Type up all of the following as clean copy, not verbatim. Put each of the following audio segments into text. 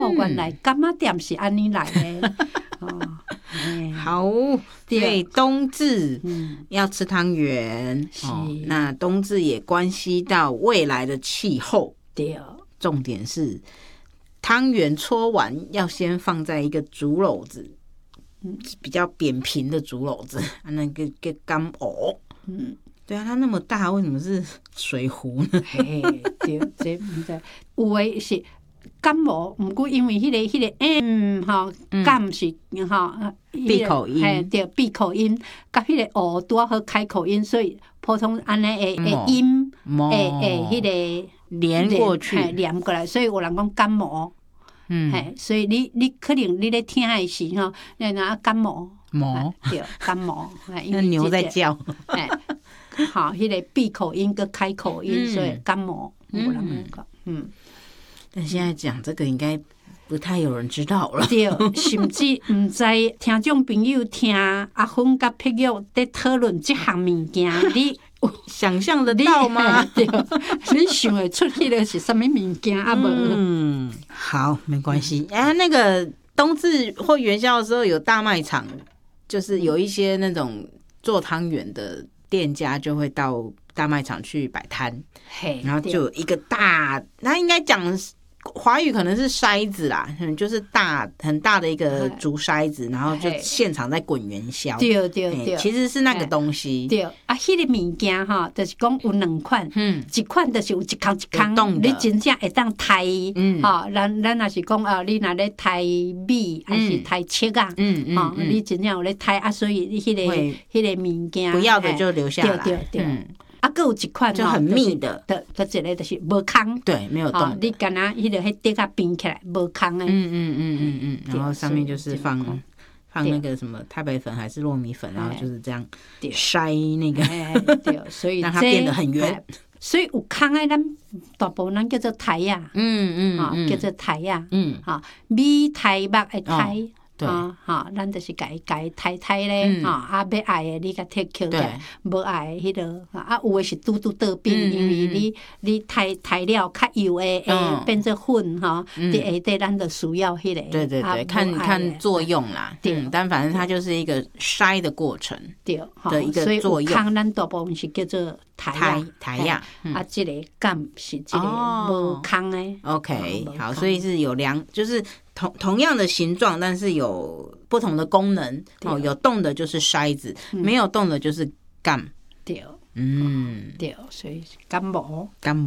原来柑仔店是安尼来的。 好，所以冬至要吃汤圆，那冬至也关系到未来的气候。 对， 重点是汤圆搓完要先放在一个竹篓子，比较扁平的竹篓子，那个柑藕。对啊，它那么大，为什么是水壶呢？ 嘿，对，这不知有的是。柑毛，毋过因为迄个柑是闭口音， 对，闭口音，甲迄个哦拄好开口音，所以普通安尼的音，迄个连过去， 连过来，所以有人讲柑毛，所以你可能你咧听的时吼，你若柑毛，对，柑毛， 那牛在叫， 好，迄个闭口音跟开口音，所以柑毛，有人讲， 但现在讲这个应该不太有人知道了。 对，甚至唔知听众朋友听阿芬甲碧玉在讨论这项物件，你想象得到吗？ 对，你想会出去的是什么物件啊？无？ 好，没关系。那个冬至或元宵的时候有大卖场，就是有一些那种做汤圆的店家就会到大卖场去摆摊，然后就有一个大，那应该讲华语可能是筛子啦，就是很大的一个竹筛子，然后就现场在滚元宵。 对对对， 其实是那个东西。 对啊，迄个物件哈，就是讲有两款，一款就是有一空一空，你真正会当抬，哈，咱若是讲你若咧抬米还是抬切啊，你真正有咧抬啊，所以你迄个物件不要的就留下来。 对对。还有一款就很密的， 一个就是无空， 对，没有动。 你敢若迄个迄底下冰起来无空的， 然后上面就是放那个什么太白粉还是糯米粉，然后就是这样筛那个， 对，所以让它变得很圆。 所以有空的咱大部分咱叫做台呀，叫做台呀，米台目的台。咱就是家太咧，要爱的你甲摕捡起来，无爱的迄个有的是拄倒冰，因为你太了较油的，变做粉伫下底，咱就需要迄个。 对，看作用啦。但反正它就是一个筛的过程，对的一个作用。 所以空咱大部分是叫做台呀，这个柑是这个无空的。 OK， 好，所以是有就是同样的形状，但是有不同的功能。有动的就是筛子，没有动的就是柑。 对，对，所以柑毛，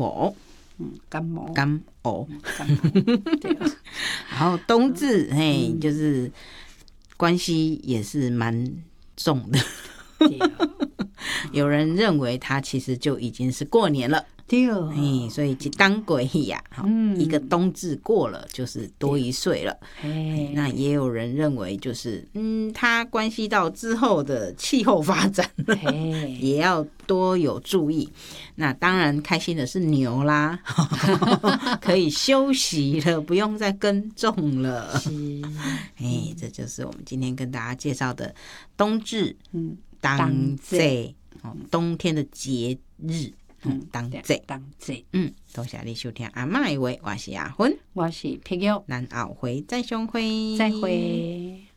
柑藕。对。然后冬至，就是关系也是蛮重的。有人认为它其实就已经是过年了。 对， 所以当鬼呀，一个冬至过了就是多一岁了。那也有人认为就是它关系到之后的气候发展，也要多有注意。那当然开心的是牛啦，可以休息了，不用再耕种了。这就是我们今天跟大家介绍的冬至，当祭，冬天的节日。当祭，多谢你收听阿嬷的话，我是阿芬， 我是碧玉， 咱后回再相会， 再会。